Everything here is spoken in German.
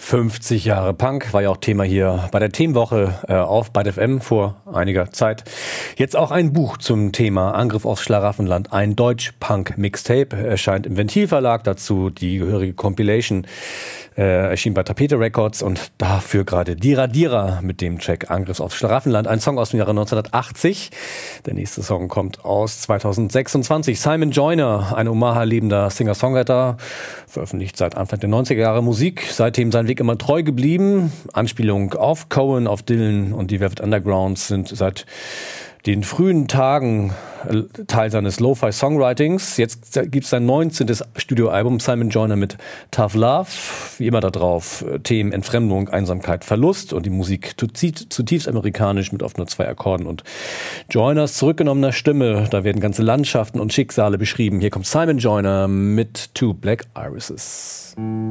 50 Jahre Punk war ja auch Thema hier bei der Themenwoche auf Byte FM vor einiger Zeit. Jetzt auch ein Buch zum Thema Angriff aufs Schlaraffenland. Ein Deutsch-Punk-Mixtape erscheint im Ventilverlag. Dazu die gehörige Compilation erschien bei Tapete Records und dafür gerade Die Radierer mit dem Track Angriff aufs Schlaraffenland. Ein Song aus dem Jahre 1980. Der nächste Song kommt aus 2026. Simon Joyner, ein Omaha-lebender Singer-Songwriter, veröffentlicht seit Anfang der 90er Jahre Musik. Seitdem sein Weg immer treu geblieben. Anspielung auf Cohen, auf Dylan und die Velvet Underground sind seit den frühen Tagen Teil seines Lo-Fi-Songwritings. Jetzt gibt es sein 19. Studioalbum Simon Joyner mit Tough Love. Wie immer da drauf Themen Entfremdung, Einsamkeit, Verlust und die Musik zutiefst amerikanisch mit oft nur 2 Akkorden und Joyners zurückgenommener Stimme. Da werden ganze Landschaften und Schicksale beschrieben. Hier kommt Simon Joyner mit Two Black Irises.